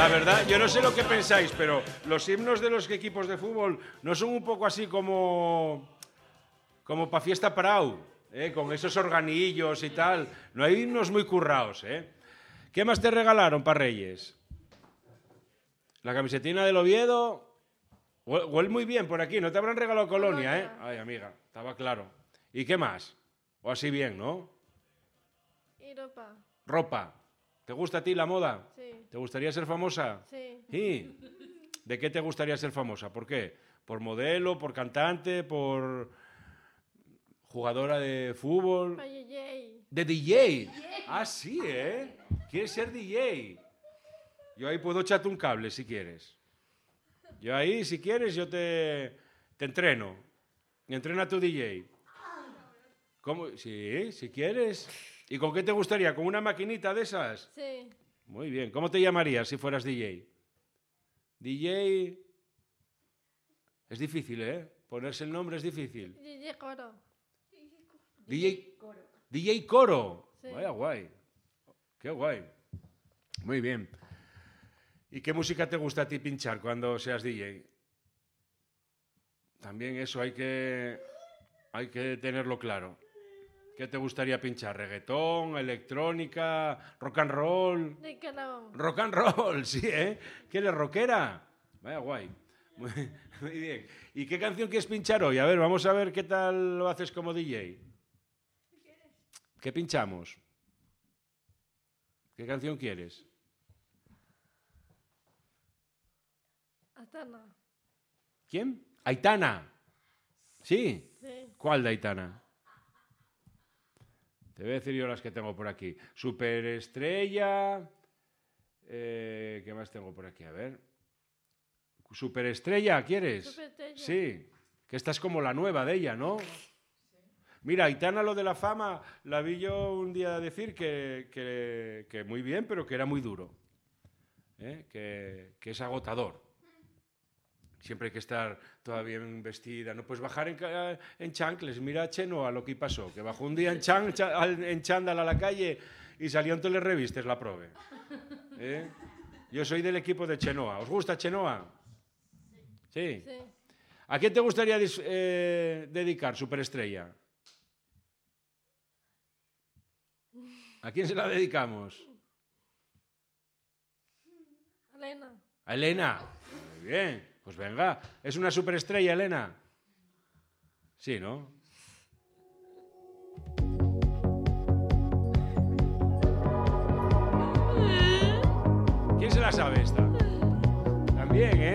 La verdad, yo no sé lo que pensáis, pero los himnos de los equipos de fútbol no son un poco así como pa' fiesta parao, con esos organillos y tal. No hay himnos muy curraos, ¿eh? ¿Qué más te regalaron para Reyes? La camisetina del Oviedo. Huele muy bien por aquí. No te habrán regalado colonia, ¿eh? Ay, amiga, estaba claro. ¿Y qué más? O así bien, ¿no? Y ropa. Ropa. ¿Te gusta a ti la moda? Sí. ¿Te gustaría ser famosa? Sí. ¿Y de qué te gustaría ser famosa? ¿Por qué? ¿Por modelo? ¿Por cantante? ¿Por jugadora de fútbol? Pa' DJ. ¿De DJ? Ah, sí, ¿eh? ¿Quieres ser DJ? Yo ahí puedo echarte un cable si quieres. Yo ahí, si quieres, yo te entreno. Entrena a tu DJ. ¿Cómo? Sí, si quieres. ¿Y con qué te gustaría? ¿Con una maquinita de esas? Sí. Muy bien. ¿Cómo te llamarías si fueras DJ? DJ... Es difícil, ¿eh? Ponerse el nombre es difícil. DJ Coro. DJ Coro. Sí. Vaya guay. Qué guay. Muy bien. ¿Y qué música te gusta a ti pinchar cuando seas DJ? También eso hay que tenerlo claro. ¿Qué te gustaría pinchar? ¿Reggaetón, electrónica, rock and roll? Nickelodeon. Rock and roll, sí, ¿eh? ¿Que eres rockera? Vaya guay. Muy bien. ¿Y qué canción quieres pinchar hoy? A ver, vamos a ver qué tal lo haces como DJ. ¿Qué pinchamos? ¿Qué canción quieres? Atana. ¿Quién? Aitana. ¿Sí? Sí. ¿Cuál de Aitana? Te voy a decir yo las que tengo por aquí. Superestrella. ¿Qué más tengo por aquí? A ver. Superestrella, ¿quieres? Superestrella. Sí. Que esta es como la nueva de ella, ¿no? Mira, Aitana, lo de la fama, la vi yo un día decir que muy bien, pero que era muy duro. Que es agotador. Siempre hay que estar toda bien vestida. No puedes bajar en chancles. Mira a Chenoa lo que pasó, que bajó un día en chándal a la calle y salió en todas las revistas la prove. Yo soy del equipo de Chenoa. ¿Os gusta Chenoa? Sí. Sí. ¿A quién te gustaría dedicar Superestrella? ¿A quién se la dedicamos? Elena. A Elena. Muy bien. Pues venga, ¿es una superestrella, Elena? Sí, ¿no? ¿Quién se la sabe esta? También, ¿eh?